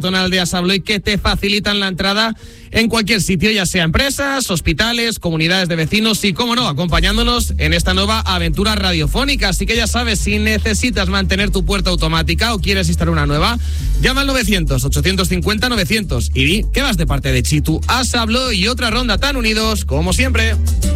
Aldeas Abloy, que te facilitan la entrada en cualquier sitio, ya sea empresas, hospitales, comunidades de vecinos y, cómo no, acompañándonos en esta nueva aventura radiofónica. Así que ya sabes, si necesitas mantener tu puerta automática o quieres instalar una nueva, llama al 900-850-900 y di que vas de parte de Chitu Asa Abloy y otra ronda tan unidos como siempre.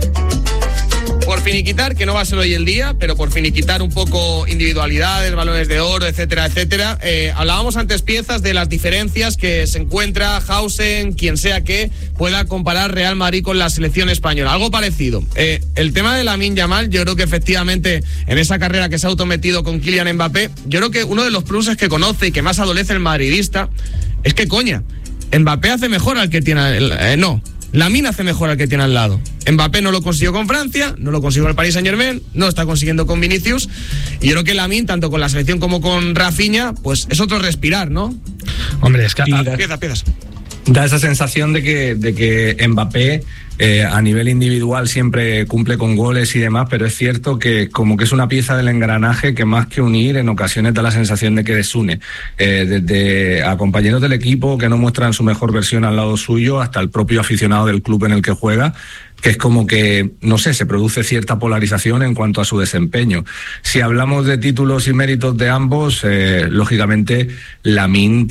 Por finiquitar, que no va a ser hoy el día, pero por finiquitar un poco individualidades, balones de oro, etcétera, etcétera. Hablábamos antes, piezas, de las diferencias que se encuentra Hausen, quien sea que pueda comparar Real Madrid con la selección española. Algo parecido. El tema de Lamine Yamal, yo creo que efectivamente en esa carrera que se ha autometido con Kylian Mbappé, yo creo que uno de los pluses que conoce y que más adolece el madridista es que, coña, Mbappé hace mejor al que tiene... Lamine hace mejor al que tiene al lado. Mbappé no lo consiguió con Francia, no lo consiguió con el Paris Saint-Germain, no está consiguiendo con Vinicius. Y yo creo que Lamine, tanto con la selección como con Rafinha, pues es otro respirar, ¿no? Hombre, es que... Piezas. Da esa sensación de que Mbappé a nivel individual siempre cumple con goles y demás, pero es cierto que como que es una pieza del engranaje que más que unir, en ocasiones da la sensación de que desune. Desde a compañeros del equipo que no muestran su mejor versión al lado suyo, hasta el propio aficionado del club en el que juega, que es como que, no sé, se produce cierta polarización en cuanto a su desempeño. Si hablamos de títulos y méritos de ambos, lógicamente Lamine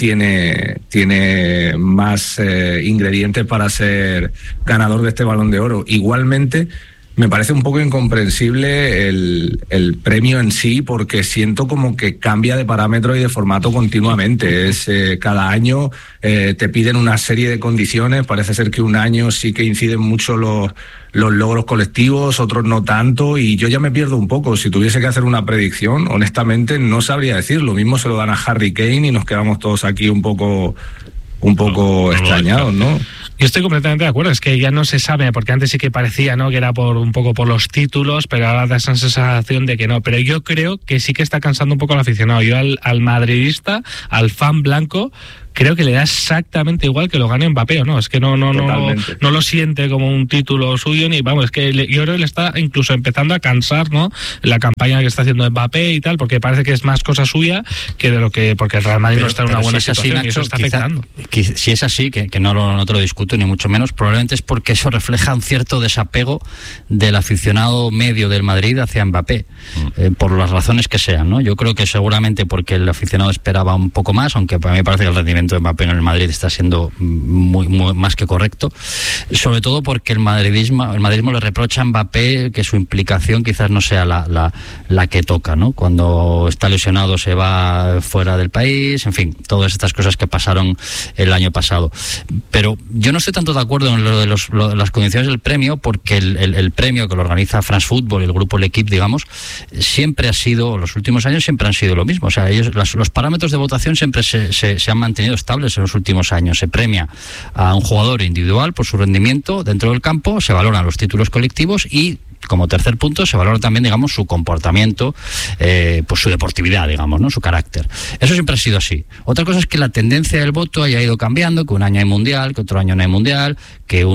tiene más ingredientes para ser ganador de este Balón de Oro. Igualmente, me parece un poco incomprensible el premio en sí, porque siento como que cambia de parámetro y de formato continuamente. Cada año te piden una serie de condiciones. Parece ser que un año sí que inciden mucho los logros colectivos, otros no tanto, y yo ya me pierdo un poco. Si tuviese que hacer una predicción, honestamente no sabría decir. Lo mismo se lo dan a Harry Kane y nos quedamos todos aquí un poco extrañados, ¿no? Yo estoy completamente de acuerdo, es que ya no se sabe, porque antes sí que parecía, ¿no?, que era un poco por los títulos, pero ahora da esa sensación de que no. Pero yo creo que sí que está cansando un poco al aficionado. Yo al madridista, al fan blanco, creo que le da exactamente igual que lo gane Mbappé o no. Es que no lo siente como un título suyo, ni vamos, es que yo creo que le está incluso empezando a cansar, ¿no?, la campaña que está haciendo Mbappé y tal, porque parece que es más cosa suya que de lo que, porque el Real Madrid no está en una buena situación, Nacho, y eso está afectando. Si es así, que no te lo discuto ni mucho menos, probablemente es porque eso refleja un cierto desapego del aficionado medio del Madrid hacia Mbappé, por las razones que sean, ¿no? Yo creo que seguramente porque el aficionado esperaba un poco más, aunque para mí parece que el rendimiento de Mbappé en el Madrid está siendo muy más que correcto, sobre todo porque el madridismo le reprocha a Mbappé que su implicación quizás no sea la que toca, ¿no? Cuando está lesionado se va fuera del país, en fin, todas estas cosas que pasaron el año pasado. Pero yo no estoy tanto de acuerdo en lo de las condiciones del premio, porque el premio que lo organiza France Football y el grupo L'Equipe, digamos, siempre ha sido, los últimos años siempre han sido lo mismo. O sea, los parámetros de votación siempre se han mantenido estables en los últimos años. Se premia a un jugador individual por su rendimiento dentro del campo, se valoran los títulos colectivos y, como tercer punto, se valora también, digamos, su comportamiento, pues su deportividad, digamos, ¿no?, su carácter. Eso siempre ha sido así. Otra cosa es que la tendencia del voto haya ido cambiando, que un año hay mundial, que otro año no hay mundial, que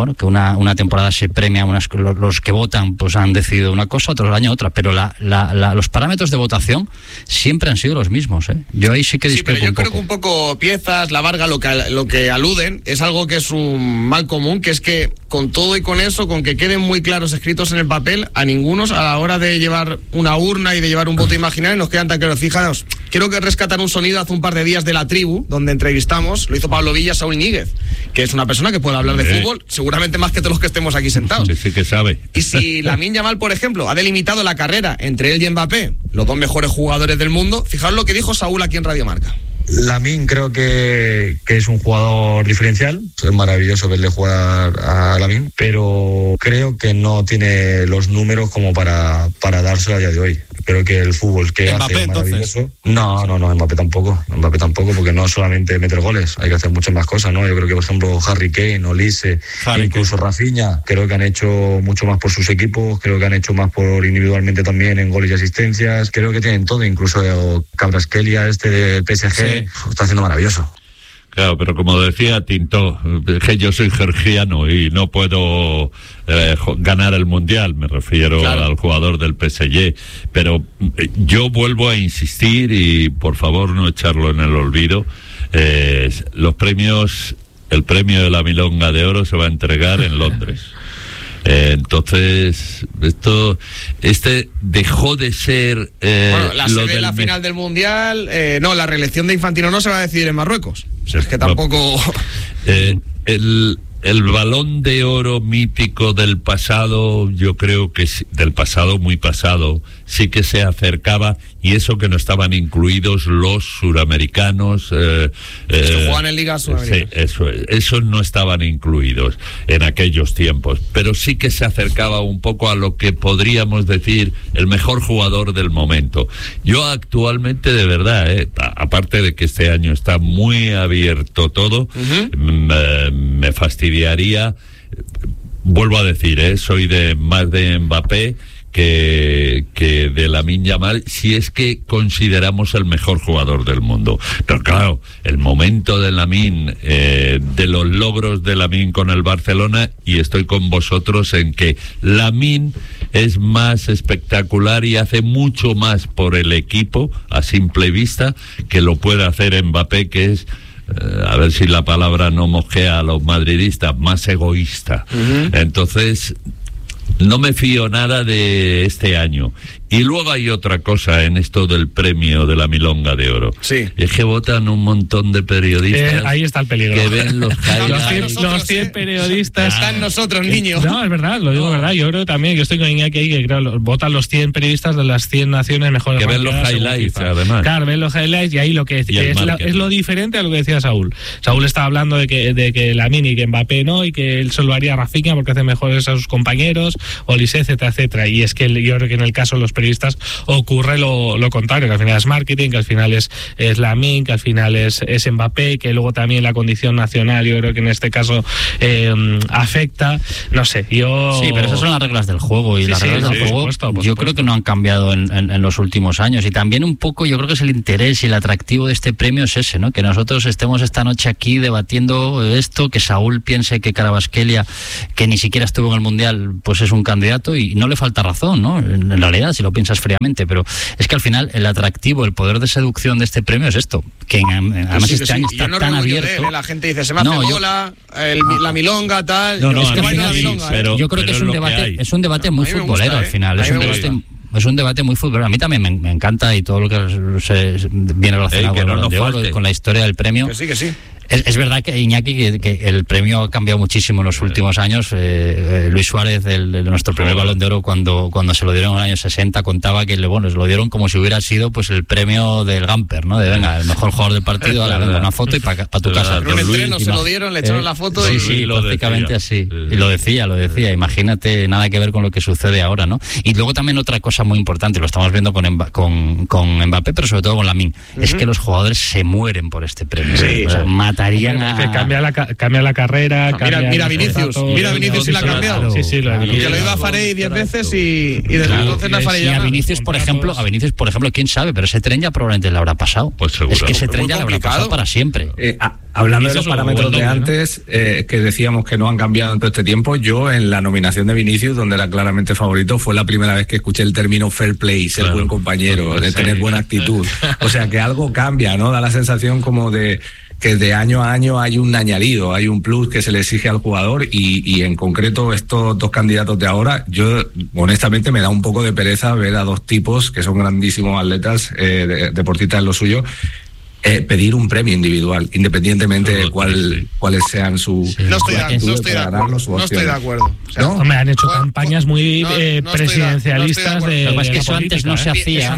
una temporada se premia, los que votan pues han decidido una cosa, otro año otra, pero los parámetros de votación siempre han sido los mismos, ¿eh? Yo ahí sí que discrepo un poco. Creo que un poco piezas, la Varga, lo que aluden es algo que es un mal común, que es que con todo y con eso, con que queden muy claros escritos en el papel, a ningunos a la hora de llevar una urna y de llevar un voto imaginario nos quedan tan claros. Fijaos, quiero que rescatar un sonido hace un par de días de La Tribu, donde entrevistamos, lo hizo Pablo Villa, Saúl Ñíguez, que es una persona que puede hablar de fútbol, seguramente más que todos los que estemos aquí sentados. Sí que sabe. Y si Lamine Yamal, por ejemplo, ha delimitado la carrera entre él y Mbappé, los dos mejores jugadores del mundo, fijaos lo que dijo Saúl aquí en Radio Marca. Lamine creo que es un jugador diferencial, es maravilloso verle jugar a Lamine, pero creo que no tiene los números como para dárselo a día de hoy. Creo que el fútbol que Mbappé, hace es maravilloso. No, Mbappé tampoco, porque no solamente meter goles, hay que hacer muchas más cosas, ¿no? Yo creo que, por ejemplo, Harry Kane, Olise, incluso Rafinha, creo que han hecho mucho más por sus equipos, creo que han hecho más por individualmente también en goles y asistencias, creo que tienen todo, incluso Kvaratskhelia del PSG, está haciendo maravilloso. Claro, pero como decía Tinto, que yo soy georgiano y no puedo ganar el Mundial, me refiero al jugador del PSG, pero yo vuelvo a insistir y por favor no echarlo en el olvido. Los premios, el premio de la Milonga de Oro se va a entregar en Londres. Entonces, este dejó de ser la sede de la final del Mundial. No, la reelección de Infantino no se va a decidir en Marruecos. O sea, es que tampoco... El Balón de Oro mítico del pasado, yo creo que del pasado muy pasado, sí que se acercaba, y eso que no estaban incluidos los suramericanos. Los que juegan en Liga Sudamericana. Sí, esos no estaban incluidos en aquellos tiempos, pero sí que se acercaba un poco a lo que podríamos decir el mejor jugador del momento. Yo actualmente, de verdad, aparte de que este año está muy abierto todo, me fastidiaría, vuelvo a decir, soy más de Mbappé que de Lamine Yamal, si es que consideramos el mejor jugador del mundo. Pero claro, el momento de Lamine, de los logros de Lamine con el Barcelona, y estoy con vosotros en que Lamine es más espectacular y hace mucho más por el equipo a simple vista que lo puede hacer Mbappé, que es, a ver si la palabra no mosquea a los madridistas, más egoísta. Entonces, no me fío nada de este año. Y luego hay otra cosa en esto del premio de la Milonga de Oro. Sí. Es que votan un montón de periodistas. Ahí está el peligro. Que ven los highlights. Los 100 periodistas. Están nosotros, niños. No, es verdad, lo digo verdad. Yo creo también, yo estoy con Iñaki ahí, que creo, votan los 100 periodistas de las 100 naciones mejores. Que ven los highlights, además. Claro, ven los highlights, y ahí lo que es lo diferente a lo que decía Saúl. Saúl estaba hablando de que Lamine y que Mbappé no, y que él solo haría Rafinha porque hace mejores a sus compañeros, Olise, etcétera, etcétera. Y es que yo creo que en el caso de los periodistas ocurre lo contrario, que al final es marketing, que al final es Lamine, que al final es Mbappé, que luego también la condición nacional, yo creo que en este caso afecta, no sé, yo... Sí, pero esas son las reglas del juego, y las reglas del juego yo creo que no han cambiado en los últimos años, y también un poco yo creo que es el interés y el atractivo de este premio es ese, ¿no? Que nosotros estemos esta noche aquí debatiendo esto, que Saúl piense que Kvaratskhelia, que ni siquiera estuvo en el Mundial, pues es un candidato, y no le falta razón, ¿no? En realidad, si lo piensas fríamente, pero es que al final el atractivo, el poder de seducción de este premio es esto, que además este año está tan abierto. La gente dice, se me hace bola, la milonga, tal. No, es que al final sí, pero yo creo que es un debate muy futbolero al final. Es un debate muy futbolero. A mí también me encanta, y todo lo que viene relacionado con la historia del premio. Que sí. Es verdad que, Iñaki, que el premio ha cambiado muchísimo en los últimos años. Luis Suárez, nuestro primer Balón de Oro, cuando se lo dieron en el año 60, contaba que se lo dieron como si hubiera sido pues el premio del Gamper, ¿no? De venga, el mejor jugador del partido, ahora venga, una foto y para tu casa. En un entreno se lo dieron, le echaron la foto y... Sí, prácticamente así. Y lo decía. Imagínate, nada que ver con lo que sucede ahora, ¿no? Y luego también otra cosa muy importante, lo estamos viendo con Mbappé, pero sobre todo con Lamine, es que los jugadores se mueren por este premio. Sí, o sea, matarían a... Que cambia la carrera. Mira Vinicius si la ha cambiado. Sí, lo he visto. Que lo iba a Farey 10 veces y desde entonces la Farey ya... Y a Vinicius, por ejemplo, quién sabe, pero ese tren ya probablemente le habrá pasado. Pues seguro. Es que ese tren ya le habrá pasado para siempre. Hablando de los parámetros de antes, que decíamos que no han cambiado en todo este tiempo, yo en la nominación de Vinicius, donde era claramente favorito, fue la primera vez que escuché el término fair play, ser buen compañero, de tener buena actitud. O sea, que algo cambia, ¿no? Da la sensación como de que de año a año hay un añadido, hay un plus que se le exige al jugador, y en concreto estos dos candidatos de ahora, yo honestamente me da un poco de pereza ver a dos tipos que son grandísimos atletas, deportistas en lo suyo, pedir un premio individual, independientemente de cuáles sean su... No estoy de acuerdo. O sea, ¿no? Han hecho campañas muy presidencialistas. Es que eso antes no se hacía.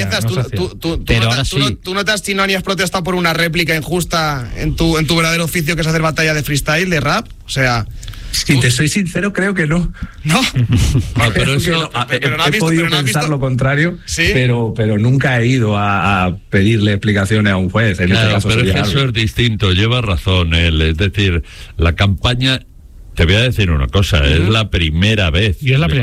Pero ahora sí. ¿Tú notas si no habías protestado por una réplica injusta en tu verdadero oficio, que es hacer batalla de freestyle, de rap? O sea... Si te soy sincero, creo que no. No. Pero eso, he podido pensar lo contrario, ¿sí? pero nunca he ido a pedirle explicaciones a un juez. En este caso, pero eso es distinto, lleva razón él. Es decir, la campaña... Te voy a decir una cosa, es la primera vez,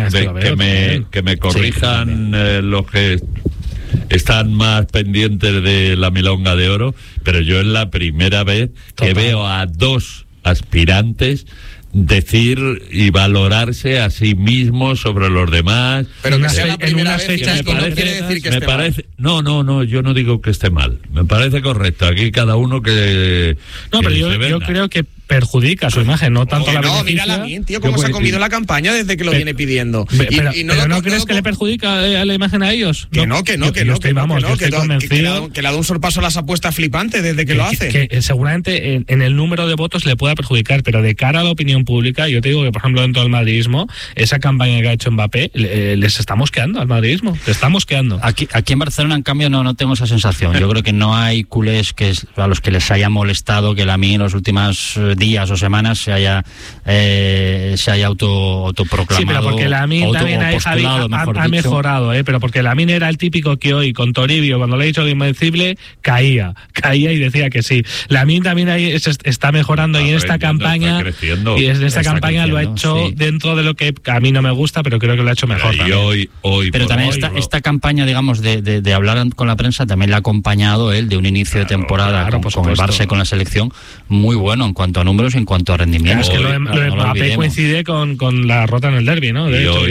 que me corrijan los que están más pendientes de la Milonga de Oro, pero yo es la primera vez que veo a dos aspirantes decir y valorarse a sí mismo sobre los demás. Pero que sea la primera vez, fecha, no quiere decir que esté mal. No, yo no digo que esté mal. Me parece correcto. Aquí cada uno que... No, pero yo creo que perjudica su imagen, no tanto la beneficia. Mira la Lamin, tío, cómo se ha comido la campaña desde que lo viene pidiendo. Pero ¿no crees que le perjudica a la imagen a ellos? Que no, estoy convencido. Que le da un sorpaso a las apuestas flipante desde que lo hace. Que seguramente en el número de votos le pueda perjudicar, pero de cara a la opinión pública, yo te digo que, por ejemplo, dentro del madridismo, esa campaña que ha hecho Mbappé, les está mosqueando al madridismo, le está mosqueando. Aquí en Barcelona, en cambio, no tengo esa sensación. Yo creo que no hay culés a los que les haya molestado que Lamin en los últimos días o semanas se haya autoproclamado. Sí, pero porque Lamin también ha mejorado, pero porque Lamin era el típico que hoy con Toribio, cuando le he dicho lo invencible, caía y decía que sí. Lamin también ahí está mejorando y en esta campaña lo ha hecho dentro de lo que a mí no me gusta, pero creo que lo ha hecho mejor. Pero también esta campaña, digamos, de hablar con la prensa también le ha acompañado él de un inicio de temporada con el Barça y con la selección muy bueno en cuanto a números y en cuanto a rendimiento. Es que lo de Mbappé coincide con la rota en el derbi, ¿no? De hecho,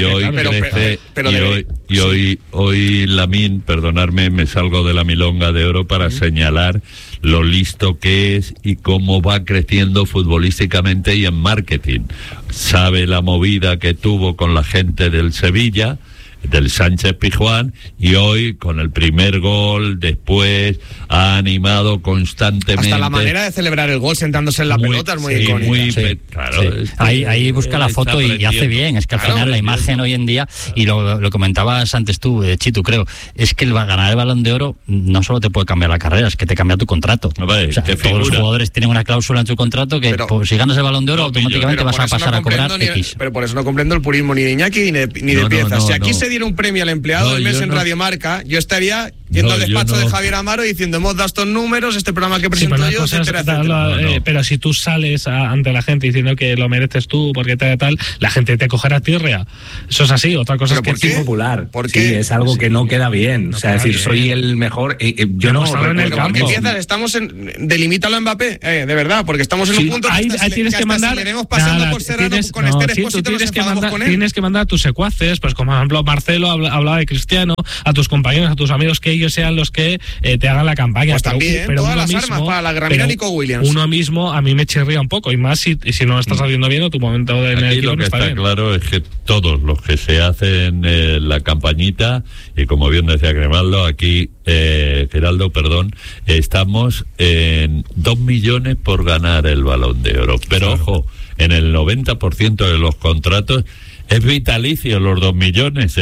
hoy Lamin, perdonadme, me salgo de la milonga de oro para señalar lo listo que es y cómo va creciendo futbolísticamente y en marketing. Sabe la movida que tuvo con la gente del Sevilla, del Sánchez Pizjuán, y hoy con el primer gol después ha animado constantemente. Hasta la manera de celebrar el gol sentándose en la pelota es muy icónica. Claro, ahí busca la foto y hace bien. Es que al final la imagen hoy en día, y lo comentabas antes tú, Chitu, creo, es que ganar el Balón de Oro no solo te puede cambiar la carrera, es que te cambia tu contrato. Vale, todos los jugadores tienen una cláusula en su contrato que si ganas el Balón de Oro automáticamente vas a pasar a cobrar X. Pero por eso no comprendo el purismo ni de Iñaki ni de Piezas. Si aquí se diera un premio al empleado del mes en Radio Marca, yo estaría yendo al despacho de Javier Amaro diciendo: hemos dado estos números, este programa que presento yo, etcétera. Pero si tú sales ante la gente diciendo que lo mereces tú, porque tal, la gente te cogerá tierra. Eso es así. Otra cosa es que es impopular. Sí, es algo que no queda bien. O sea, decir, soy el mejor. Yo no estaba en el campo. Estamos delimítalo a Mbappé, de verdad, porque estamos en un punto ahí tienes que mandar. Si le vemos pasando por Serrano con Esther Expósito, nos enfadamos con él. Tienes que mandar a tus secuaces, pues como por ejemplo Marcelo hablaba de Cristiano, a tus compañeros, a tus amigos, que ellos sean los que te hagan la campaña. Pues también, pero todas las armas para la Gramina Nico Williams. Uno mismo a mí me chirría un poco, y más si no lo estás haciendo bien o tu momento de aquí lo que está claro es que todos los que se hacen la campañita, y como bien decía Geraldo, estamos en 2 millones por ganar el Balón de Oro. Pero ojo, en el 90% de los contratos es vitalicio los 2 millones,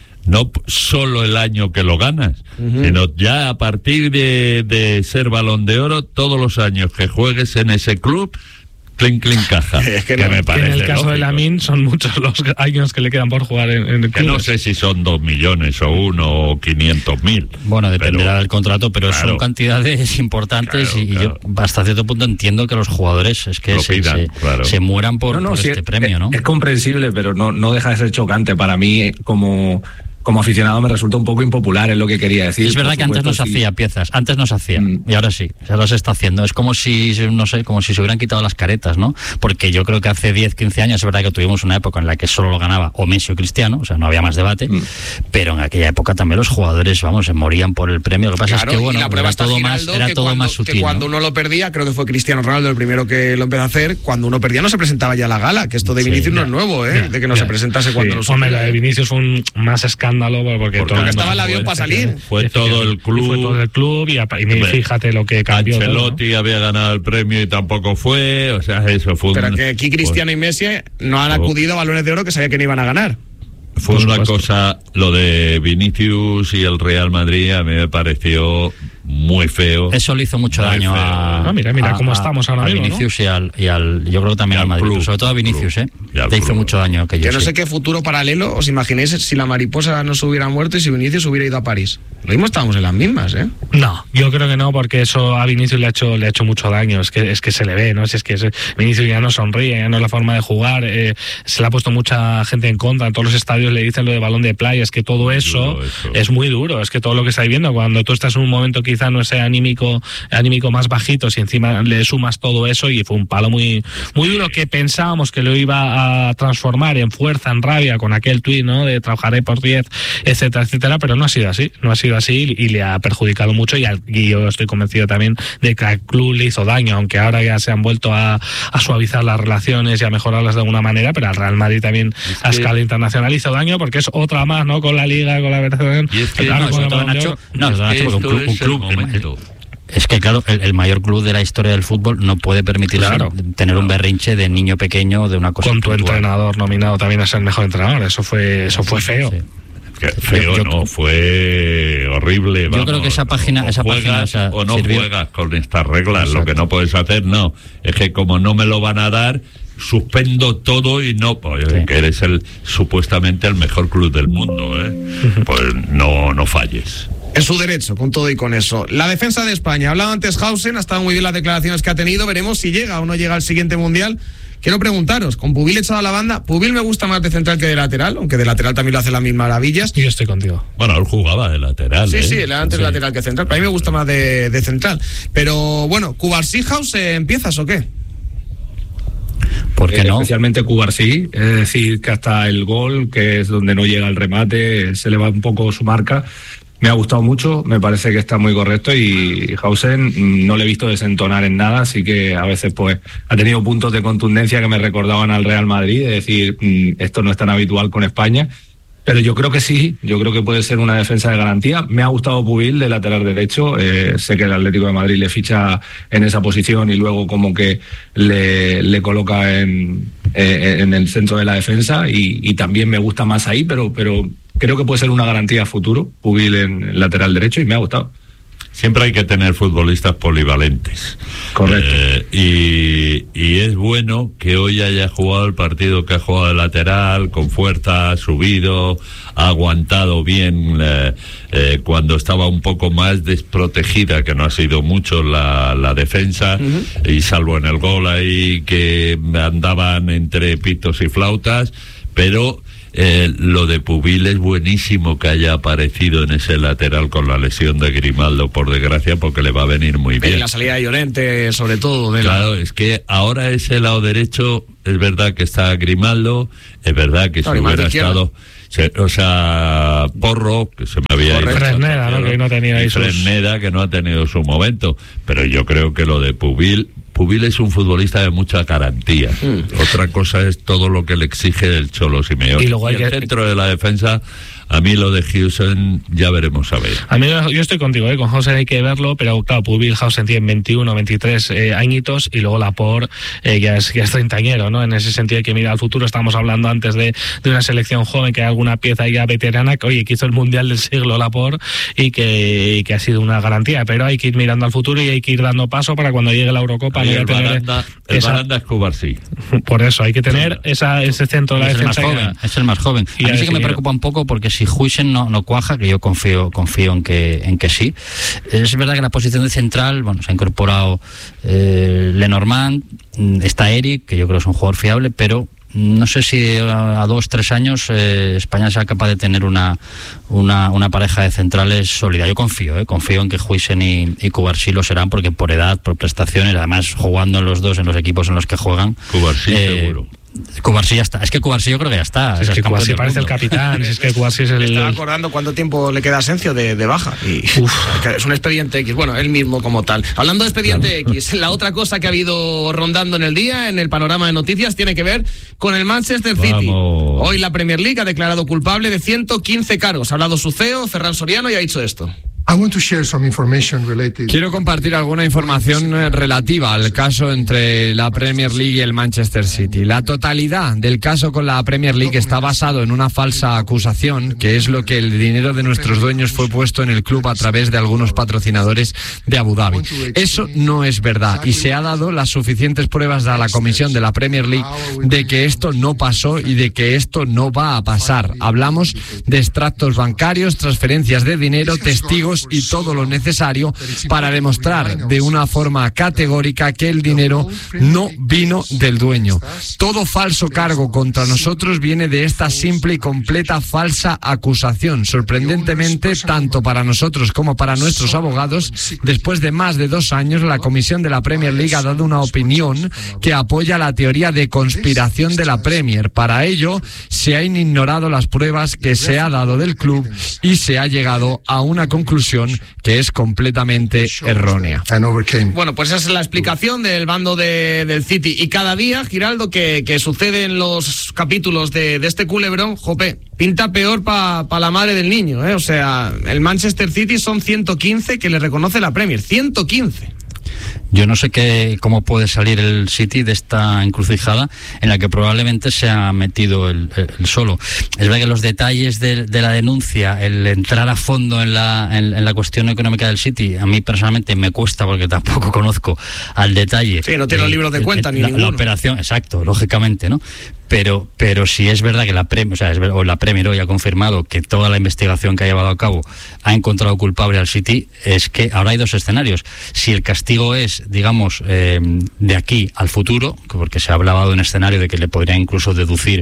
no solo el año que lo ganas, sino ya a partir de ser Balón de Oro, todos los años que juegues en ese club, clink caja. Es que me parece en el caso de Lamin son muchos los años que le quedan por jugar en el club. Que no sé si son 2 millones o 1 o 500.000. Bueno, dependerá del contrato, pero son cantidades importantes, y yo hasta cierto punto entiendo que los jugadores es que se mueran por este premio, ¿no? Es comprensible, pero no deja de ser chocante para mí como aficionado. Me resulta un poco impopular, es lo que quería decir. Es verdad que antes no se hacía piezas, antes no se hacía, y ahora sí, ahora se está haciendo. Es como si, como si se hubieran quitado las caretas, ¿no? Porque yo creo que hace 10, 15 años es verdad que tuvimos una época en la que solo lo ganaba o Messi o Cristiano, o sea, no había más debate, pero en aquella época también los jugadores, se morían por el premio. Lo que pasa es que, bueno, era todo más sutil. Que cuando uno lo perdía, creo que fue Cristiano Ronaldo el primero que lo empezó a hacer, cuando uno perdía no se presentaba ya a la gala, que esto de Vinicius no es nuevo, de que no se presentase cuando lo Hombre, la de Vinicius fue un más escándalo, porque estaba el avión para salir. Fue todo el club. Y fíjate lo que cambió. Ancelotti había ganado el premio y tampoco fue. O sea, eso fue. Pero que aquí Cristiano y Messi no han acudido a Balones de Oro que sabía que no iban a ganar. Fue una cosa, lo de Vinicius y el Real Madrid a mí me pareció muy feo. Eso le hizo mucho daño mira cómo estamos ahora mismo, Vinicius, ¿no? y al yo creo que también al Madrid, pero sobre todo a Vinicius, le hizo mucho daño que no sé qué futuro paralelo os imagináis si la mariposa no se hubiera muerto y si Vinicius hubiera ido a París. Lo mismo estábamos en las mismas, No, yo creo que no, porque eso a Vinicius le ha hecho mucho daño. Es que se le ve, ¿no? Es que Vinicius ya no sonríe, ya no es la forma de jugar, se le ha puesto mucha gente en contra, en todos los estadios le dicen lo de balón de playa, es que todo eso es muy duro, es que todo lo que estáis viendo, cuando tú estás en un momento quizá quizá no ese anímico más bajito, si encima le sumas todo eso, y fue un palo muy, muy duro que pensábamos que lo iba a transformar en fuerza, en rabia, con aquel tuit, ¿no? De trabajaré por 10, etcétera, etcétera, pero no ha sido así y le ha perjudicado mucho, y yo estoy convencido también de que al club le hizo daño, aunque ahora ya se han vuelto a suavizar las relaciones y a mejorarlas de alguna manera, pero al Real Madrid también a escala internacional hizo daño, porque es otra más, ¿no? Con la Liga, con la Federación. Y es que es que claro, el mayor club de la historia del fútbol no puede permitirse tener un berrinche de niño pequeño de una cosa con tu entrenador nominado también a ser el mejor entrenador. Eso fue feo. Sí. Feo no, fue horrible. Yo creo que esa página o no juegas con estas reglas. Exacto. Lo que no puedes hacer, es que como no me lo van a dar, suspendo todo y no, pues, que eres supuestamente el mejor club del mundo, pues no falles. En su derecho, con todo y con eso. La defensa de España, hablaba antes Hausen, ha estado muy bien las declaraciones que ha tenido, veremos si llega o no llega al siguiente Mundial. Quiero preguntaros, con Pubil echado a la banda, Pubil me gusta más de central que de lateral, aunque de lateral también lo hace las mismas maravillas. Yo estoy contigo. Él jugaba de lateral. Sí, él era antes lateral que central, pero a mí me gusta más de central. Pero bueno, ¿Cubarsí, empiezas o qué? ¿Por qué no? Especialmente Cubarsí, es decir, que hasta el gol, que es donde no llega el remate, se le va un poco su marca. Me ha gustado mucho, me parece que está muy correcto, y Hausen no le he visto desentonar en nada, así que a veces pues ha tenido puntos de contundencia que me recordaban al Real Madrid, es decir, esto no es tan habitual con España, pero yo creo que sí, yo creo que puede ser una defensa de garantía. Me ha gustado Pubil de lateral derecho, sé que el Atlético de Madrid le ficha en esa posición y luego como que le coloca en el centro de la defensa, y también me gusta más ahí, pero creo que puede ser una garantía a futuro, Pubil en lateral derecho, y me ha gustado. Siempre hay que tener futbolistas polivalentes. Correcto. Y es bueno que hoy haya jugado el partido que ha jugado de lateral, con fuerza, ha subido, ha aguantado bien cuando estaba un poco más desprotegida, que no ha sido mucho la defensa, y salvo en el gol ahí que andaban entre pitos y flautas, pero... lo de Pubil es buenísimo que haya aparecido en ese lateral con la lesión de Grimaldo, por desgracia, porque le va a venir muy bien. Y la salida de Llorente, sobre todo. Claro, es que ahora ese lado derecho, es verdad que está Grimaldo, es verdad que si hubiera estado... Porro, que se me había ido. Fresneda, ¿no? Que no tenía Fresneda, que no ha tenido su momento. Pero yo creo que lo de Pubil es un futbolista de mucha garantía. Otra cosa es todo lo que le exige el Cholo Simeone. Y luego el centro de la defensa, a mí lo de Hausen ya veremos a ver. A mí yo estoy contigo, con Hausen hay que verlo, pero claro, Pubil, Hausen tiene 21, 23 añitos, y luego Laporte ya es treintañero, ¿no? En ese sentido hay que mirar al futuro. Estamos hablando antes de una selección joven, que hay alguna pieza ya veterana, que hizo el Mundial del siglo Laporte, y que ha sido una garantía, pero hay que ir mirando al futuro y hay que ir dando paso para cuando llegue la Eurocopa. El Baranda es Cubarsí. Por eso hay que tener ese centro de la defensa. Es el más joven. A mí sí que me preocupa un poco, porque si Huijsen no cuaja, que yo confío en que sí. Es verdad que en la posición de central, se ha incorporado Lenormand, está Eric, que yo creo que es un jugador fiable, pero no sé si a 2-3 años España sea capaz de tener una pareja de centrales sólida. Yo confío en que Huijsen y Cubarsí lo serán, porque por edad, por prestaciones, además jugando los dos en los equipos en los que juegan. Cubarsí seguro. Cubarsí ya está. Es que Cubarsí yo creo que ya está. Es que Cubarsí parece el capitán. Es que Cubarsí es el... Me estaba acordando cuánto tiempo le queda a Asencio de baja. Y es un expediente X. Bueno, él mismo como tal. Hablando de expediente X, la otra cosa que ha habido rondando en el día, en el panorama de noticias, tiene que ver con el Manchester City. Hoy la Premier League ha declarado culpable de 115 cargos. Ha hablado su CEO, Ferran Soriano, y ha dicho esto. Quiero compartir alguna información relativa al caso entre la Premier League y el Manchester City. La totalidad del caso con la Premier League está basado en una falsa acusación, que es lo que el dinero de nuestros dueños fue puesto en el club a través de algunos patrocinadores de Abu Dhabi. Eso no es verdad, y se ha dado las suficientes pruebas a la comisión de la Premier League de que esto no pasó y de que esto no va a pasar. Hablamos de extractos bancarios, transferencias de dinero, testigos pruebas y todo lo necesario para demostrar de una forma categórica que el dinero no vino del dueño. Todo falso cargo contra nosotros viene de esta simple y completa falsa acusación. Sorprendentemente, tanto para nosotros como para nuestros abogados, después de más de 2 años, la Comisión de la Premier League ha dado una opinión que apoya la teoría de conspiración de la Premier. Para ello, se han ignorado las pruebas que se ha dado del club y se ha llegado a una conclusión que es completamente errónea. Bueno, pues esa es la explicación del bando del City. Y cada día, Giraldo, que sucede en los capítulos de este culebrón, jope, pinta peor para la madre del niño, ¿eh? O sea, el Manchester City son 115 que le reconoce la Premier, 115. Yo no sé cómo puede salir el City de esta encrucijada en la que probablemente se ha metido el solo. Es verdad que los detalles de la denuncia, el entrar a fondo en la cuestión económica del City, a mí personalmente me cuesta porque tampoco conozco al detalle. Sí, no tiene los libros de cuenta ni ninguno. La operación, exacto, lógicamente, ¿no? Pero si es verdad que la Premier hoy ha confirmado que toda la investigación que ha llevado a cabo ha encontrado culpable al City, es que ahora hay 2 escenarios. Si el castigo es, digamos, de aquí al futuro, porque se ha hablado de un escenario de que le podría incluso deducir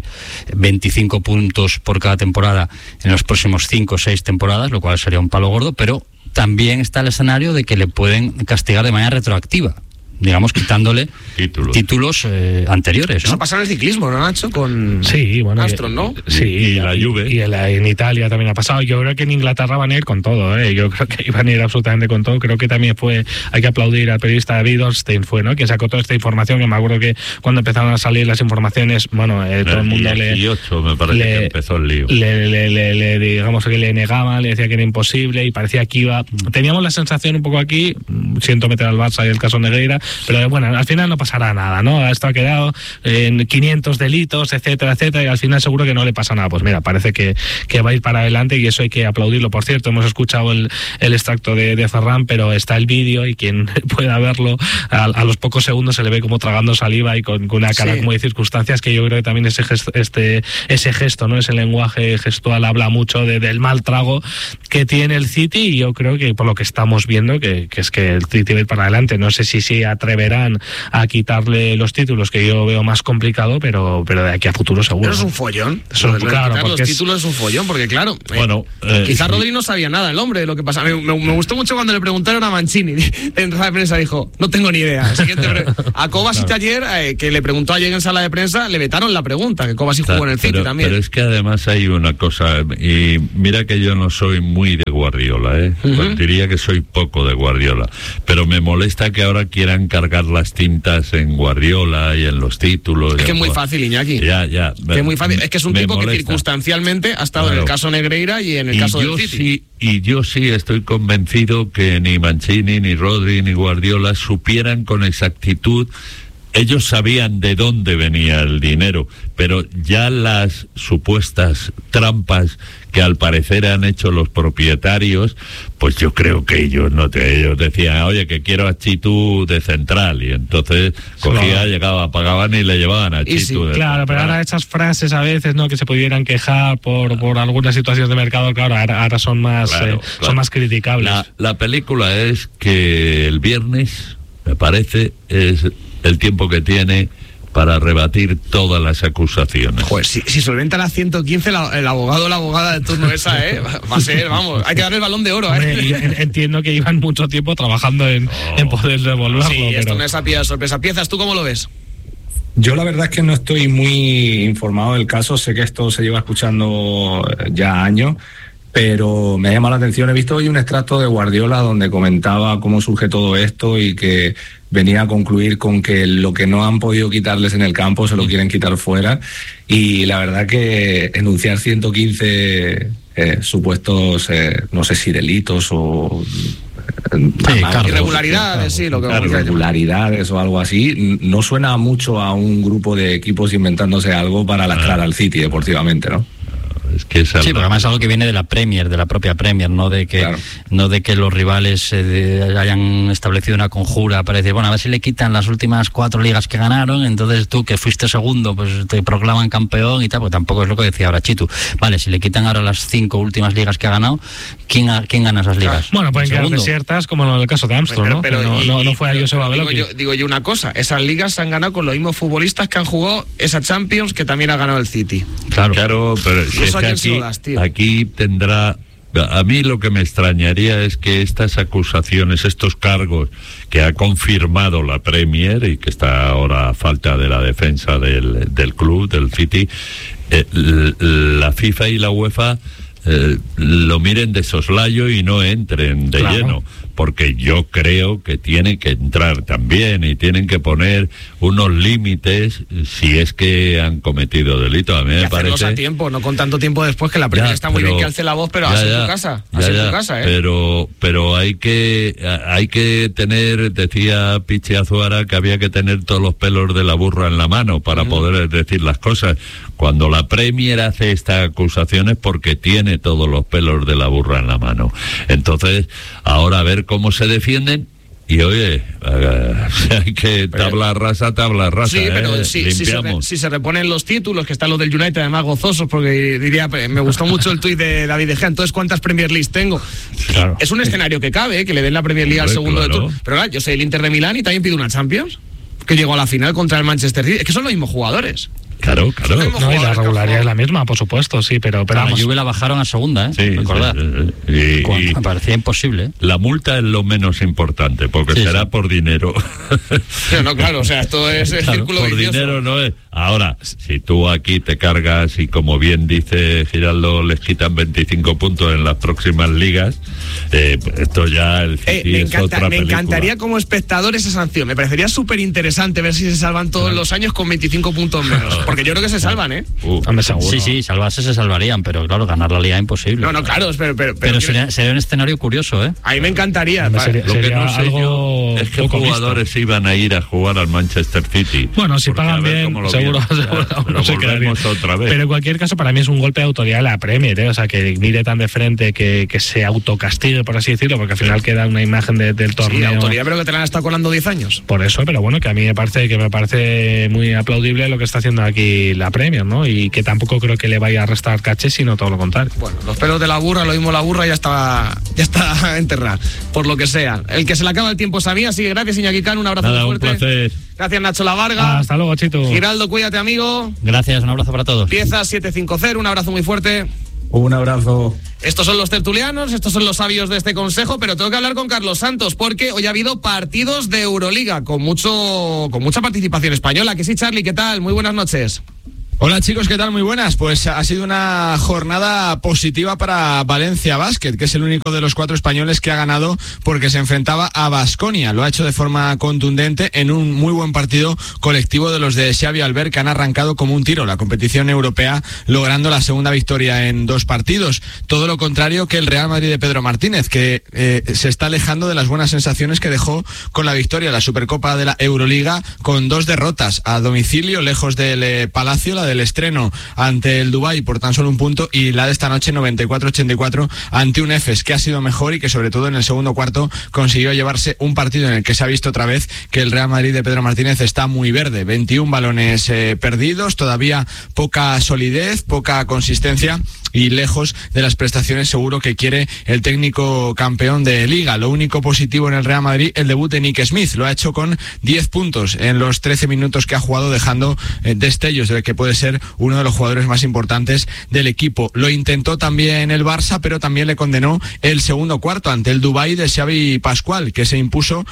25 puntos por cada temporada en los próximos 5 o 6 temporadas, lo cual sería un palo gordo, pero también está el escenario de que le pueden castigar de manera retroactiva, digamos, quitándole títulos anteriores, ¿no? Eso pasa en el ciclismo, ¿no, Nacho? Con Armstrong, ¿no? Sí, y la Juve. Y en Italia también ha pasado. Yo creo que en Inglaterra van a ir con todo, ¿eh? Yo creo que iban a ir absolutamente con todo. Creo que también hay que aplaudir al periodista David Ornstein, ¿no? Que sacó toda esta información, que me acuerdo que cuando empezaron a salir las informaciones, bueno, todo el mundo me parece que empezó el lío. Digamos que le negaban, le decía que era imposible y parecía que iba... Teníamos la sensación un poco aquí, siento meter al Barça y el caso Negreira, pero bueno, al final no pasará nada, ¿no? Esto ha quedado en 500 delitos, etcétera, etcétera, y al final seguro que no le pasa nada. Pues mira, parece que va a ir para adelante y eso hay que aplaudirlo. Por cierto, hemos escuchado el extracto de Ferran, pero está el vídeo y quien pueda verlo, a los pocos segundos se le ve como tragando saliva y con una cara como de circunstancias, que yo creo que también ese gesto, ¿no? Ese lenguaje gestual habla mucho del mal trago que tiene el City, y yo creo que por lo que estamos viendo que es que el City va a ir para adelante. No sé si atreverán a quitarle los títulos, que yo veo más complicado, pero de aquí a futuro seguro. Pero es un follón. Claro, los títulos es un follón, porque claro, quizás Rodri no sabía nada, el hombre, de lo que pasa. Me gustó mucho cuando le preguntaron a Mancini en sala de prensa, dijo, no tengo ni idea. A Kovacic ayer, que le preguntó ayer en sala de prensa, le vetaron la pregunta, que Kovacic jugó en el City también. Pero es que además hay una cosa, y mira que yo no soy muy de Guardiola, pues diría que soy poco de Guardiola, pero me molesta que ahora quieran cargar las tintas en Guardiola y en los títulos. Es que es muy fácil, Iñaki. Ya. Que es muy fácil. Es que es un tipo que circunstancialmente ha estado en el caso Negreira y en el caso del City. Y yo sí estoy convencido que ni Mancini, ni Rodri, ni Guardiola supieran con exactitud. Ellos sabían de dónde venía el dinero, pero ya las supuestas trampas que al parecer han hecho los propietarios, pues yo creo que ellos decían, oye, que quiero a Chitu de central, y entonces cogía, llegaba, pagaban y le llevaban a Chitu. Claro, pero ahora esas frases a veces, ¿no?, que se pudieran quejar por algunas situaciones de mercado, claro, ahora son más son más criticables. La película es que el viernes, me parece, es el tiempo que tiene para rebatir todas las acusaciones. Joder, si solventa las 115, el abogado o la abogada de turno esa, va a ser, vamos, hay que darle el Balón de Oro, Entiendo que llevan mucho tiempo trabajando en poder devolverlo. Sí, pero... esto no es a pie de sorpresa. Piezas, ¿tú cómo lo ves? Yo la verdad es que no estoy muy informado del caso, sé que esto se lleva escuchando ya años, pero me ha llamado la atención. He visto hoy un extracto de Guardiola donde comentaba cómo surge todo esto y que venía a concluir con que lo que no han podido quitarles en el campo se lo quieren quitar fuera, y la verdad que enunciar 115 supuestos, no sé si delitos o... irregularidades, irregularidades o algo así, no suena mucho a un grupo de equipos inventándose algo para lastrar al City deportivamente, ¿no? Es que sí, pero además es algo que viene de la Premier, de la propia Premier, no de que los rivales hayan establecido una conjura para decir, bueno, a ver si le quitan las últimas 4 ligas que ganaron, entonces tú que fuiste segundo, pues te proclaman campeón y tal, pues tampoco es lo que decía ahora Chitu. Vale, si le quitan ahora las 5 últimas ligas que ha ganado, ¿quién gana esas ligas? Bueno, pueden quedar desiertas, como en el caso de Armstrong, pero no fue a Joseba Beloki. Digo yo una cosa, esas ligas se han ganado con los mismos futbolistas que han jugado esa Champions que también ha ganado el City. Claro, pero si es que aquí tendrá... A mí lo que me extrañaría es que estas acusaciones, estos cargos que ha confirmado la Premier y que está ahora a falta de la defensa del club, del City, la FIFA y la UEFA lo miren de soslayo y no entren de lleno, porque yo creo que tienen que entrar también y tienen que poner unos límites si es que han cometido delito. A mí me parece a tiempo, no con tanto tiempo después, que la Premier está muy bien que alce la voz, pero así en tu casa, pero hay que tener, decía Pichi Azuara, que había que tener todos los pelos de la burra en la mano para poder decir las cosas. Cuando la Premier hace estas acusaciones, porque tiene todos los pelos de la burra en la mano. Entonces, ahora a ver cómo se defienden. Y oye, hay que tabla rasa. Sí, pero si se reponen los títulos, que están los del United, además gozosos, porque diría, me gustó mucho el tuit de David De Gea, entonces ¿cuántas Premier League tengo? Claro. Es un escenario que cabe, que le den la Premier League al segundo de turno. Pero claro, yo soy el Inter de Milán y también pido una Champions, que llegó a la final contra el Manchester City. Es que son los mismos jugadores. Claro. No, y la regularidad es la misma, por supuesto, sí, pero la Juve la bajaron a segunda, Sí, recordad. Y me parecía imposible. La multa es lo menos importante, porque será por dinero. Pero no, claro, o sea, esto es el círculo por vicioso. Dinero no es. Ahora, si tú aquí te cargas y, como bien dice Giraldo, les quitan 25 puntos en las próximas ligas, esto ya el City es otra película. Me encantaría como espectador esa sanción. Me parecería súper interesante ver si se salvan todos los años con 25 puntos menos. Porque yo creo que se salvan, ¿eh? Sí, salvarse se salvarían, pero claro, ganar la liga es imposible. No, claro, pero sería un escenario curioso, ¿eh? A mí me encantaría. Lo que no sé yo es que jugadores iban a ir a jugar al Manchester City. Bueno, si pagan bien, seguro no se quedaría. Otra vez. Pero en cualquier caso, para mí es un golpe de autoridad a la Premier, ¿eh? O sea, que mire tan de frente, que se autocastigue, por así decirlo, porque al final queda una imagen del torneo. Sí, autoridad, pero que te la han estado colando 10 años. Por eso, pero bueno, que a mí me parece muy aplaudible lo que está haciendo aquí la Premier, ¿no? Y que tampoco creo que le vaya a restar caché, sino todo lo contrario. Bueno, los pelos de la burra, lo mismo la burra ya está enterrada, por lo que sea. El que se le acaba el tiempo sabía, así que gracias, Iñaki Can, un abrazo muy fuerte. Un placer. Gracias, Nacho Lavarga. Hasta luego, Chito. Giraldo, cuídate, amigo. Gracias, un abrazo para todos. Pieza 750, un abrazo muy fuerte. Un abrazo. Estos son los tertulianos, estos son los sabios de este consejo, pero tengo que hablar con Carlos Santos porque hoy ha habido partidos de Euroliga con mucha participación española. Que sí, Charlie, ¿qué tal? Muy buenas noches. Hola chicos, ¿qué tal? Muy buenas. Pues ha sido una jornada positiva para Valencia Basket, que es el único de los 4 españoles que ha ganado porque se enfrentaba a Baskonia. Lo ha hecho de forma contundente en un muy buen partido colectivo de los de Xavi Albert, que han arrancado como un tiro la competición europea, logrando la segunda victoria en 2 partidos. Todo lo contrario que el Real Madrid de Pedro Martínez, que se está alejando de las buenas sensaciones que dejó con la victoria en la Supercopa de la Euroliga, con 2 derrotas a domicilio, lejos del Palacio, la del estreno ante el Dubái por tan solo un punto, y la de esta noche 94-84 ante un Efes que ha sido mejor y que sobre todo en el segundo cuarto consiguió llevarse un partido en el que se ha visto otra vez que el Real Madrid de Pedro Martínez está muy verde. 21 balones perdidos, todavía poca solidez, poca consistencia y lejos de las prestaciones seguro que quiere el técnico campeón de Liga. Lo único positivo en el Real Madrid, el debut de Nick Smith. Lo ha hecho con 10 puntos en los 13 minutos que ha jugado, dejando destellos de que puede ser uno de los jugadores más importantes del equipo. Lo intentó también el Barça, pero también le condenó el segundo cuarto ante el Dubái de Xavi Pascual, que se impuso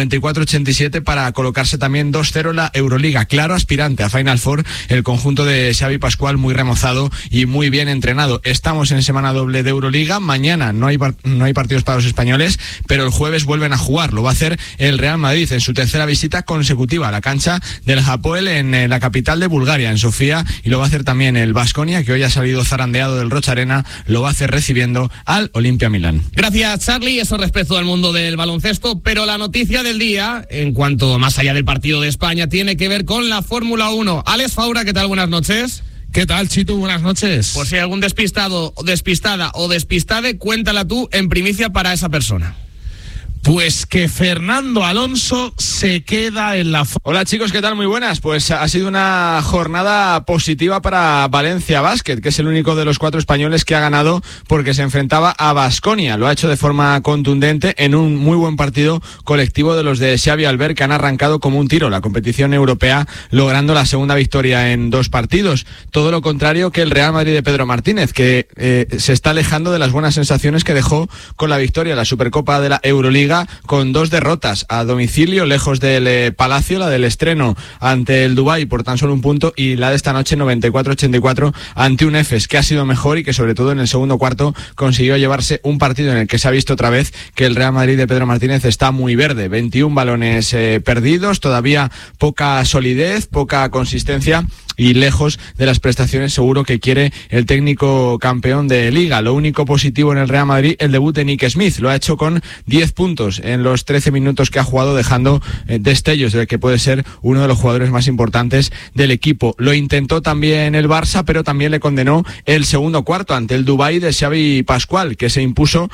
94-87 para colocarse también 2-0 en la Euroliga. Claro aspirante a Final Four, el conjunto de Xavi Pascual, muy remozado y muy bien entrenado. Estamos en semana doble de Euroliga. Mañana no hay partidos para los españoles, pero el jueves vuelven a jugar. Lo va a hacer el Real Madrid en su tercera visita consecutiva a la cancha del Hapoel en la capital de Bulgaria, en Sofía, y lo va a hacer también el Baskonia, que hoy ha salido zarandeado del Rocha Arena. Lo va a hacer recibiendo al Olimpia Milán. Gracias, Charlie. Eso respecto al mundo del baloncesto, pero la noticia del día, en cuanto más allá del partido de España, tiene que ver con la Fórmula 1. Alex Faura, ¿qué tal? Buenas noches. ¿Qué tal, Chitu? Buenas noches. Por si hay algún despistado, despistada o despistade, cuéntala tú en primicia para esa persona. Pues que Fernando Alonso se queda en la... Hola chicos, ¿qué tal? Muy buenas. Pues ha sido una jornada positiva para Valencia Basket, que es el único de los 4 españoles que ha ganado porque se enfrentaba a Baskonia. Lo ha hecho de forma contundente en un muy buen partido colectivo de los de Xavi Albert, que han arrancado como un tiro la competición europea, logrando la segunda victoria en 2 partidos. Todo lo contrario que el Real Madrid de Pedro Martínez, que se está alejando de las buenas sensaciones que dejó con la victoria en la Supercopa de la Euroliga, con 2 derrotas a domicilio, lejos del Palacio, la del estreno ante el Dubái por tan solo 1 punto, y la de esta noche 94-84 ante un Efes, que ha sido mejor y que sobre todo en el segundo cuarto consiguió llevarse un partido en el que se ha visto otra vez que el Real Madrid de Pedro Martínez está muy verde. 21 balones perdidos, todavía poca solidez, poca consistencia y lejos de las prestaciones seguro que quiere el técnico campeón de Liga. Lo único positivo en el Real Madrid, el debut de Nick Smith. Lo ha hecho con 10 puntos en los 13 minutos que ha jugado, dejando destellos de que puede ser uno de los jugadores más importantes del equipo. Lo intentó también el Barça, pero también le condenó el segundo cuarto ante el Dubái de Xavi Pascual, que se impuso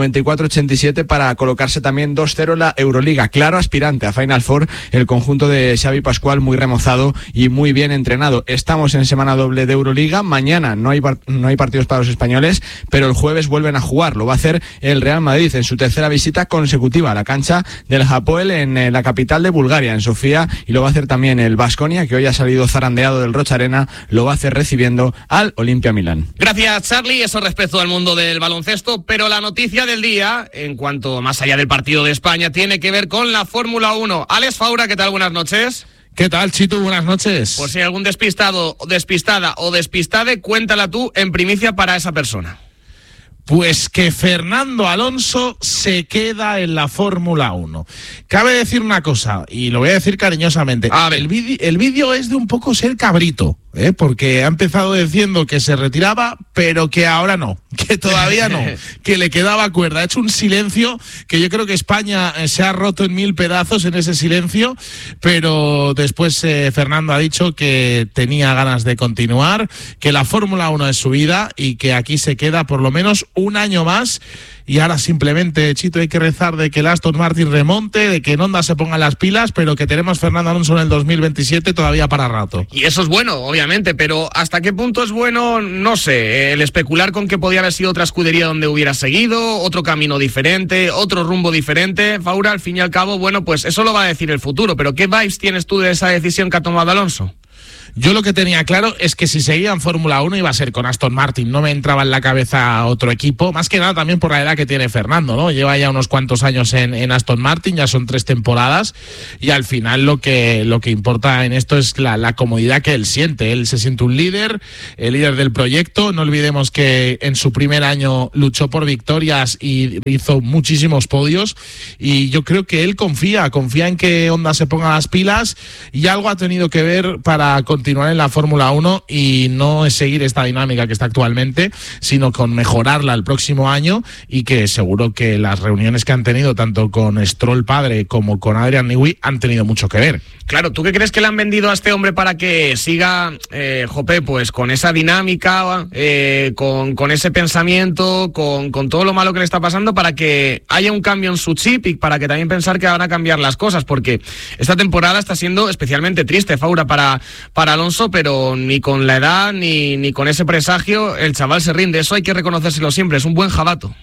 94-87 para colocarse también 2-0 en la Euroliga. Claro aspirante a Final Four, el conjunto de Xavi Pascual, muy remozado y muy bien entrenado. Estamos en semana doble de Euroliga. Mañana no hay partidos para los españoles, pero el jueves vuelven a jugar. Lo va a hacer el Real Madrid en su tercera visita consecutiva a la cancha del Hapoel en la capital de Bulgaria, en Sofía, y lo va a hacer también el Baskonia, que hoy ha salido zarandeado del Rocha Arena. Lo va a hacer recibiendo al Olimpia Milán. Gracias, Charlie. Eso respecto al mundo del baloncesto, pero la noticia del día, en cuanto más allá del partido de España, tiene que ver con la Fórmula 1. Alex Faura, ¿qué tal? Buenas noches. ¿Qué tal, Chitu? Buenas noches. Por si hay algún despistado, despistada o despistade, cuéntala tú en primicia para esa persona. Pues que Fernando Alonso se queda en la Fórmula 1. Cabe decir una cosa, y lo voy a decir cariñosamente. El vídeo es de un poco ser cabrito, porque ha empezado diciendo que se retiraba, pero que ahora no, que todavía no, que le quedaba cuerda. Ha hecho un silencio que yo creo que España se ha roto en 1000 pedazos en ese silencio, pero después Fernando ha dicho que tenía ganas de continuar, que la Fórmula 1 es su vida y que aquí se queda por lo menos un año más. Y ahora simplemente, Chito, hay que rezar de que el Aston Martin remonte, de que en Honda se pongan las pilas, pero que tenemos Fernando Alonso en el 2027 todavía para rato. Y eso es bueno, obviamente, pero ¿hasta qué punto es bueno? No sé, el especular con que podía haber sido otra escudería donde hubiera seguido, otro camino diferente, otro rumbo diferente. Faura, al fin y al cabo, bueno, pues eso lo va a decir el futuro, pero ¿qué vibes tienes tú de esa decisión que ha tomado Alonso? Yo lo que tenía claro es que si seguía en Fórmula 1 iba a ser con Aston Martin. No me entraba en la cabeza otro equipo, más que nada también por la edad que tiene Fernando, ¿no? Lleva ya unos cuantos años en Aston Martin, ya son 3 temporadas, y al final lo que importa en esto es la comodidad que él siente. Él se siente un líder, el líder del proyecto. No olvidemos que en su primer año luchó por victorias y hizo muchísimos podios, y yo creo que él confía en que Honda se ponga las pilas, y algo ha tenido que ver para continuar en la Fórmula 1 y no es seguir esta dinámica que está actualmente, sino con mejorarla el próximo año, y que seguro que las reuniones que han tenido tanto con Stroll padre como con Adrian Newey han tenido mucho que ver. Claro, ¿tú qué crees que le han vendido a este hombre para que siga, pues con esa dinámica, con ese pensamiento, con todo lo malo que le está pasando, para que haya un cambio en su chip y para que también pensar que van a cambiar las cosas? Porque esta temporada está siendo especialmente triste, Faura, para Alonso, pero ni con la edad ni con ese presagio el chaval se rinde. Eso hay que reconocérselo siempre, es un buen jabato.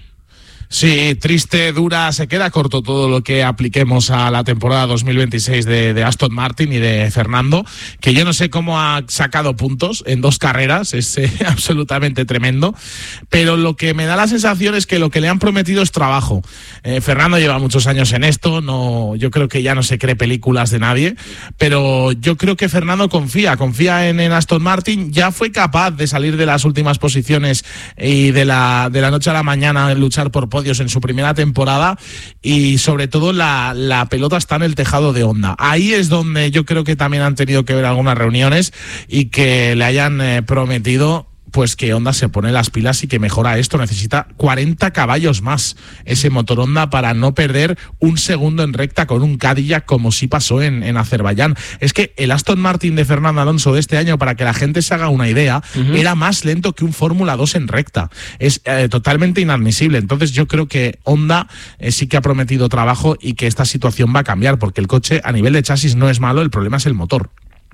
Sí, triste, dura, se queda corto todo lo que apliquemos a la temporada 2026 de Aston Martin y de Fernando, que yo no sé cómo ha sacado puntos en 2 carreras, es absolutamente tremendo, pero lo que me da la sensación es que lo que le han prometido es trabajo. Fernando lleva muchos años en esto, yo creo que ya no se cree películas de nadie, pero yo creo que Fernando confía en Aston Martin. Ya fue capaz de salir de las últimas posiciones y de la noche a la mañana luchar por en su primera temporada, y sobre todo la pelota está en el tejado de Honda. Ahí es donde yo creo que también han tenido que ver algunas reuniones y que le hayan prometido pues que Honda se pone las pilas y que mejora esto. Necesita 40 caballos más ese motor Honda para no perder un segundo en recta con un Cadillac, como sí pasó en Azerbaiyán. Es que el Aston Martin de Fernando Alonso de este año, para que la gente se haga una idea, era más lento que un Fórmula 2 en recta. Es totalmente inadmisible. Entonces yo creo que Honda sí que ha prometido trabajo y que esta situación va a cambiar, porque el coche a nivel de chasis no es malo, el problema es el motor.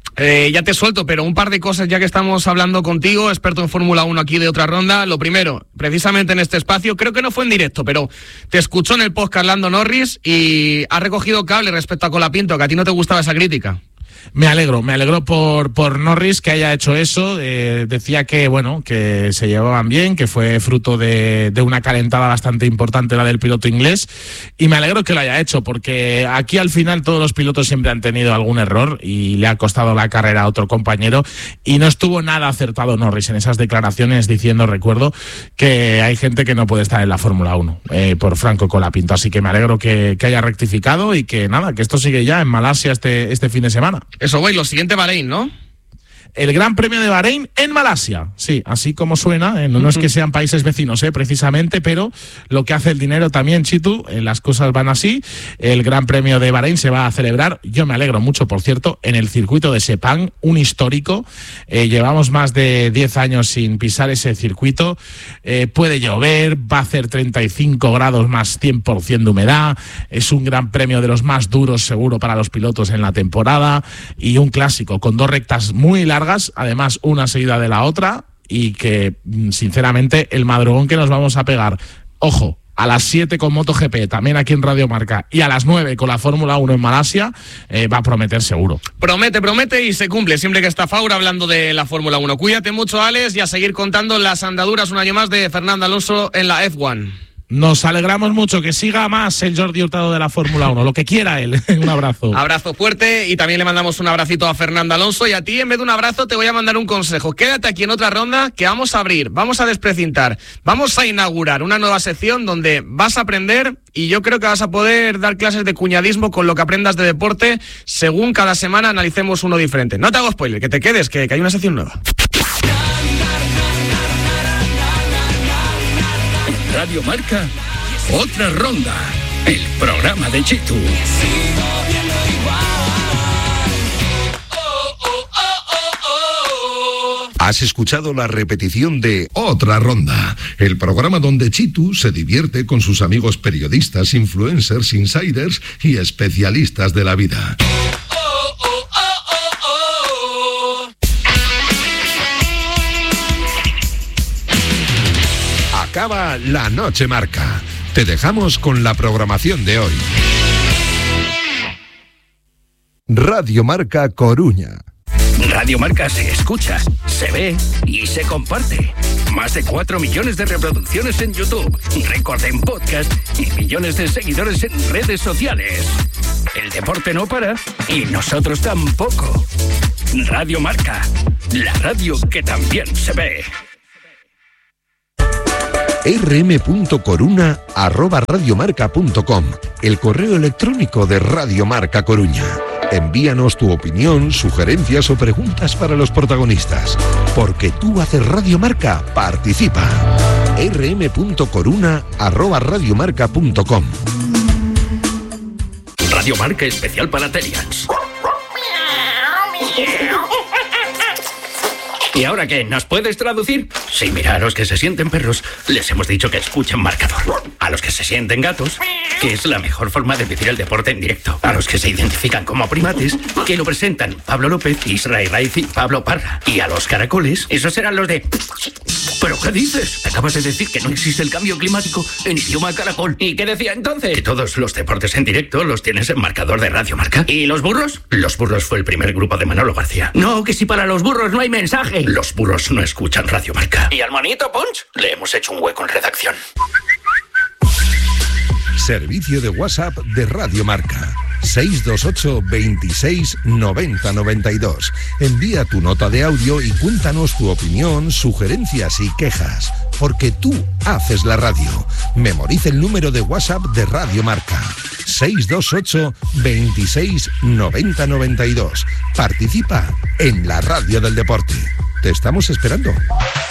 Ya te suelto, pero un par de cosas ya que estamos hablando contigo, experto en Fórmula 1 aquí de Otra Ronda. Lo primero, precisamente en este espacio, creo que no fue en directo, pero te escuchó en el podcast Lando Norris y ha recogido cable respecto a Colapinto, que a ti no te gustaba esa crítica. Me alegro por Norris que haya hecho eso. Decía que, bueno, que se llevaban bien, que fue fruto de una calentada bastante importante la del piloto inglés, y me alegro que lo haya hecho, porque aquí al final todos los pilotos siempre han tenido algún error y le ha costado la carrera a otro compañero, y no estuvo nada acertado Norris en esas declaraciones diciendo, recuerdo, que hay gente que no puede estar en la Fórmula 1 por Franco Colapinto, así que me alegro que haya rectificado y que nada, que esto sigue ya en Malasia este fin de semana. Eso, güey, lo siguiente Bahrein, ¿no? El Gran Premio de Bahrein en Malasia, sí, así como suena, no es que sean países vecinos, precisamente, pero lo que hace el dinero también, Chitu, las cosas van así. El Gran Premio de Bahrein se va a celebrar, yo me alegro mucho, por cierto, en el circuito de Sepang, un histórico. Llevamos más de 10 años sin pisar ese circuito. Puede llover, va a hacer 35 grados más 100% de humedad. Es un Gran Premio de los más duros, seguro, para los pilotos en la temporada, y un clásico con 2 rectas muy largas, además una seguida de la otra, y que sinceramente el madrugón que nos vamos a pegar, ojo, a las 7 con MotoGP, también aquí en Radio Marca, y a las 9 con la Fórmula 1 en Malasia, va a prometer seguro. Promete y se cumple, siempre que está Faura hablando de la Fórmula 1. Cuídate mucho, Alex, y a seguir contando las andaduras un año más de Fernando Alonso en la F1. Nos alegramos mucho, que siga más el Jordi Hurtado de la Fórmula 1, lo que quiera él. Un abrazo. Abrazo fuerte, y también le mandamos un abracito a Fernando Alonso, y a ti, en vez de un abrazo, te voy a mandar un consejo. Quédate aquí en Otra Ronda, que vamos a abrir, vamos a desprecintar, vamos a inaugurar una nueva sección donde vas a aprender, y yo creo que vas a poder dar clases de cuñadismo con lo que aprendas de deporte, según cada semana analicemos uno diferente. No te hago spoiler, que te quedes, que hay una sección nueva. Radio Marca, Otra Ronda, el programa de Chitu. Has escuchado la repetición de Otra Ronda, el programa donde Chitu se divierte con sus amigos periodistas, influencers, insiders y especialistas de la vida. Acaba la Noche Marca. Te dejamos con la programación de hoy. Radio Marca Coruña. Radio Marca se escucha, se ve y se comparte. Más de 4 millones de reproducciones en YouTube, récord en podcast y millones de seguidores en redes sociales. El deporte no para y nosotros tampoco. Radio Marca, la radio que también se ve. rm.coruna@radiomarca.com, el correo electrónico de Radio Marca Coruña. Envíanos tu opinión, sugerencias o preguntas para los protagonistas. Porque tú haces Radio Marca, participa. rm.coruna@radiomarca.com. Radio Marca especial para Terians. ¿Y ahora qué? ¿Nos puedes traducir? Sí, mira, a los que se sienten perros les hemos dicho que escuchen marcador. A los que se sienten gatos, que es la mejor forma de vivir el deporte en directo. A los que se identifican como primates, que lo presentan Pablo López, Israel Raiz y Pablo Parra. Y a los caracoles, esos serán los de... ¿Pero qué dices? Acabas de decir que no existe el cambio climático en idioma caracol. ¿Y qué decía entonces? Que todos los deportes en directo los tienes en marcador de Radio Marca. ¿Y los burros? Los burros fue el primer grupo de Manolo García. No, que si para los burros no hay mensaje. Los burros no escuchan Radio Marca. ¿Y al monito Punch? Le hemos hecho un hueco en redacción. Servicio de WhatsApp de Radio Marca. 628 26 90 92. Envía tu nota de audio y cuéntanos tu opinión, sugerencias y quejas. Porque tú haces la radio. Memoriza el número de WhatsApp de Radio Marca. 628 26 90 92. Participa en la radio del deporte. Te estamos esperando.